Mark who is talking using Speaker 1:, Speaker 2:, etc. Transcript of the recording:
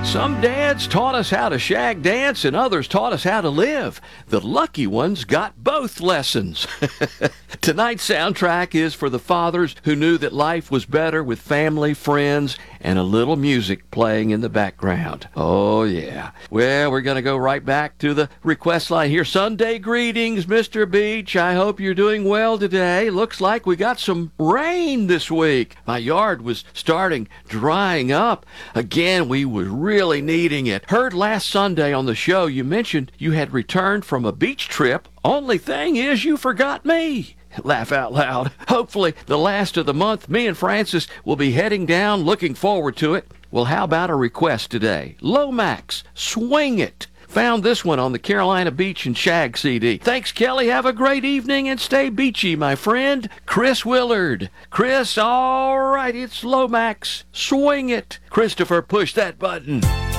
Speaker 1: Some dads taught us how to shag dance and others taught us how to live. The lucky ones got both lessons. Tonight's soundtrack is for the fathers who knew that life was better with family, friends, and a little music playing in the background. Oh, yeah. Well, we're going to go right back to the request line here. Sunday greetings, Mr. Beach. I hope you're doing well today. Looks like we got some rain this week. My yard was starting drying up. Again, we were really needing it. Heard last Sunday on the show you mentioned you had returned from a beach trip. Only thing is you forgot me. Laugh out loud. Hopefully the last of the month, me and Francis will be heading down, looking forward to it. Well, how about a request today? Lomax, Swing It. Found this one on the Carolina Beach and Shag CD. Thanks, Kelly. Have a great evening and stay beachy, my friend. Chris Willard. Chris, all right, it's Lomax. Swing It. Christopher, push that button.